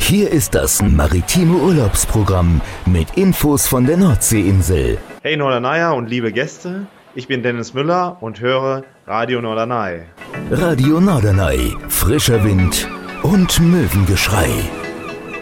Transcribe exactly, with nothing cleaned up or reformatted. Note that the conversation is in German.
Hier ist das maritime Urlaubsprogramm mit Infos von der Nordseeinsel. Hey Norderney und liebe Gäste, ich bin Dennis Müller und höre Radio Norderney. Radio Norderney, frischer Wind und Möwengeschrei.